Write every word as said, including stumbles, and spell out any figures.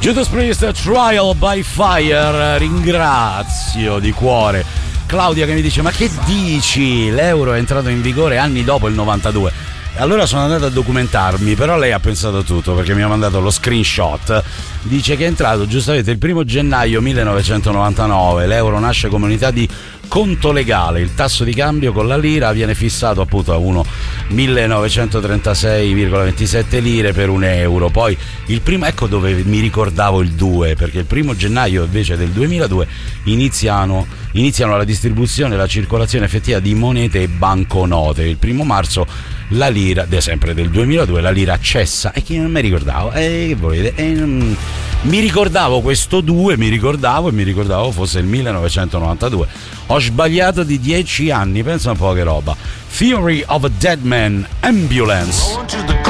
Judas Priest, Trial by Fire. Ringrazio di cuore Claudia che mi dice: ma che dici? L'euro è entrato in vigore anni dopo il novantadue. Allora sono andato a documentarmi, però lei ha pensato tutto perché mi ha mandato lo screenshot. Dice che è entrato giustamente il primo gennaio millenovecentonovantanove. L'euro nasce come unità di conto legale, il tasso di cambio con la lira viene fissato appunto a uno millenovecentotrentasei virgola ventisette lire per un euro. Poi il primo, ecco dove mi ricordavo il due, perché il primo gennaio invece del duemiladue iniziano, iniziano la distribuzione e la circolazione effettiva di monete e banconote. Il primo marzo la lira, sempre del duemiladue, la lira cessa, e che non mi ricordavo, e che volete, e, um, mi ricordavo questo due, mi ricordavo e mi ricordavo fosse il millenovecentonovantadue. Ho sbagliato di dieci anni, pensa un po' che roba. Theory of a Dead Man, Ambulance.